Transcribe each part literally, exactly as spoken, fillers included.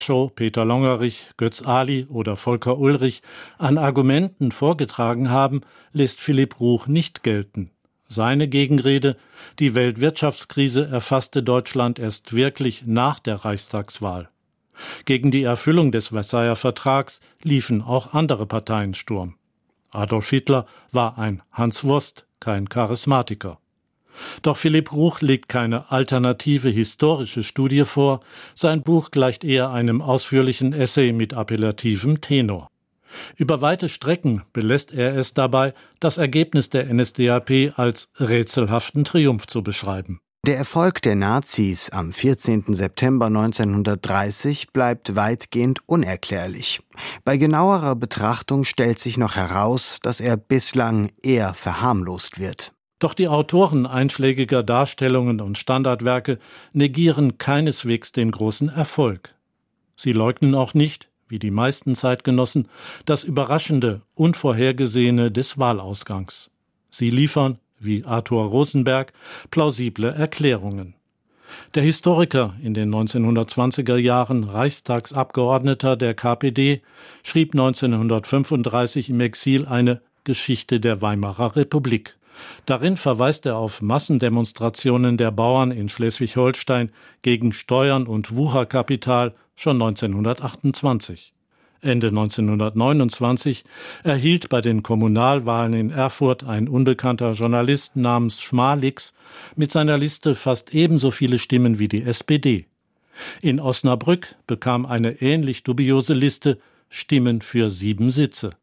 Schow, Peter Longerich, Götz Ali oder Volker Ullrich an Argumenten vorgetragen haben, lässt Philipp Ruch nicht gelten. Seine Gegenrede, die Weltwirtschaftskrise erfasste Deutschland erst wirklich nach der Reichstagswahl. Gegen die Erfüllung des Versailler Vertrags liefen auch andere Parteien Sturm. Adolf Hitler war ein Hanswurst, kein Charismatiker. Doch Philipp Ruch legt keine alternative historische Studie vor, sein Buch gleicht eher einem ausführlichen Essay mit appellativem Tenor. Über weite Strecken belässt er es dabei, das Ergebnis der N S D A P als rätselhaften Triumph zu beschreiben. Der Erfolg der Nazis am vierzehnten September neunzehnhundertdreißig bleibt weitgehend unerklärlich. Bei genauerer Betrachtung stellt sich noch heraus, dass er bislang eher verharmlost wird. Doch die Autoren einschlägiger Darstellungen und Standardwerke negieren keineswegs den großen Erfolg. Sie leugnen auch nicht, wie die meisten Zeitgenossen, das Überraschende, Unvorhergesehene des Wahlausgangs. Sie liefern, wie Arthur Rosenberg, plausible Erklärungen. Der Historiker, in den neunzehnhundertzwanziger Jahren Reichstagsabgeordneter der K P D, schrieb neunzehnhundertfünfunddreißig im Exil eine Geschichte der Weimarer Republik. Darin verweist er auf Massendemonstrationen der Bauern in Schleswig-Holstein gegen Steuern und Wucherkapital schon neunzehnhundertachtundzwanzig. Ende neunzehnhundertneunundzwanzig erhielt bei den Kommunalwahlen in Erfurt ein unbekannter Journalist namens Schmalix mit seiner Liste fast ebenso viele Stimmen wie die S P D. In Osnabrück bekam eine ähnlich dubiose Liste Stimmen für sieben Sitze.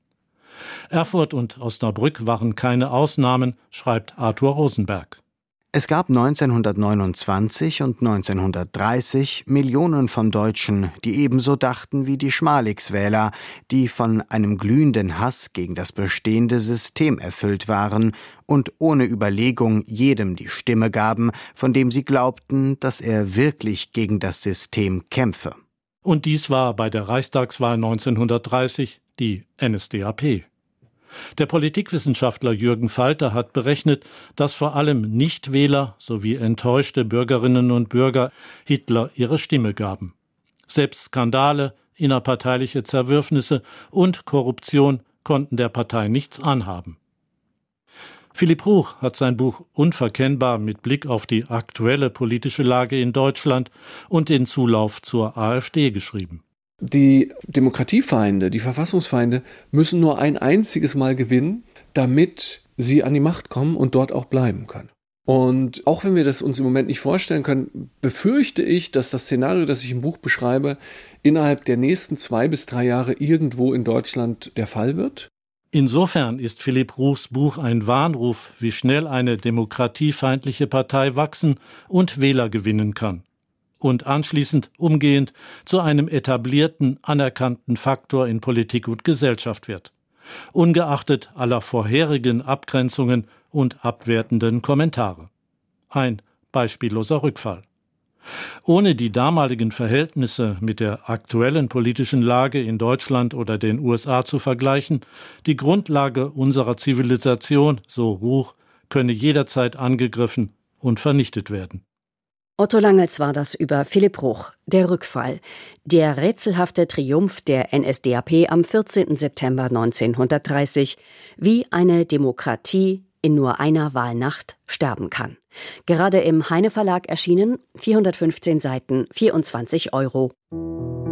Erfurt und Osnabrück waren keine Ausnahmen, schreibt Arthur Rosenberg. Es gab neunzehnhundertneunundzwanzig und neunzehnhundertdreißig Millionen von Deutschen, die ebenso dachten wie die Schmalix-Wähler, die von einem glühenden Hass gegen das bestehende System erfüllt waren und ohne Überlegung jedem die Stimme gaben, von dem sie glaubten, dass er wirklich gegen das System kämpfe. Und dies war bei der Reichstagswahl neunzehnhundertdreißig die N S D A P. Der Politikwissenschaftler Jürgen Falter hat berechnet, dass vor allem Nichtwähler sowie enttäuschte Bürgerinnen und Bürger Hitler ihre Stimme gaben. Selbst Skandale, innerparteiliche Zerwürfnisse und Korruption konnten der Partei nichts anhaben. Philipp Ruch hat sein Buch unverkennbar mit Blick auf die aktuelle politische Lage in Deutschland und den Zulauf zur AfD geschrieben. Die Demokratiefeinde, die Verfassungsfeinde müssen nur ein einziges Mal gewinnen, damit sie an die Macht kommen und dort auch bleiben können. Und auch wenn wir das uns im Moment nicht vorstellen können, befürchte ich, dass das Szenario, das ich im Buch beschreibe, innerhalb der nächsten zwei bis drei Jahre irgendwo in Deutschland der Fall wird. Insofern ist Philipp Ruchs Buch ein Warnruf, wie schnell eine demokratiefeindliche Partei wachsen und Wähler gewinnen kann. Und anschließend umgehend zu einem etablierten, anerkannten Faktor in Politik und Gesellschaft wird. Ungeachtet aller vorherigen Abgrenzungen und abwertenden Kommentare. Ein beispielloser Rückfall. Ohne die damaligen Verhältnisse mit der aktuellen politischen Lage in Deutschland oder den U S A zu vergleichen, die Grundlage unserer Zivilisation, so Ruch, könne jederzeit angegriffen und vernichtet werden. Otto Langels war das über Philipp Ruch, der Rückfall, der rätselhafte Triumph der N S D A P am vierzehnten September neunzehnhundertdreißig, wie eine Demokratie in nur einer Wahlnacht sterben kann. Gerade im Heine Verlag erschienen, vierhundertfünfzehn Seiten, vierundzwanzig Euro.